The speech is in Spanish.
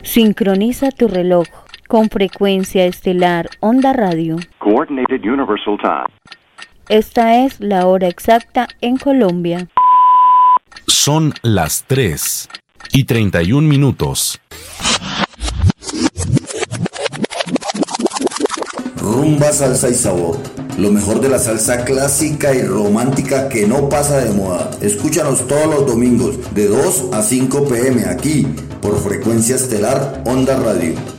Sincroniza tu reloj con frecuencia estelar Onda Radio. Coordinated Universal Time. Esta es la hora exacta en Colombia. Son las 3:31. Rumba, salsa y sabor. Lo mejor de la salsa clásica y romántica que no pasa de moda. Escúchanos todos los domingos de 2 a 5 p.m. aquí por Frecuencia Estelar Onda Radio.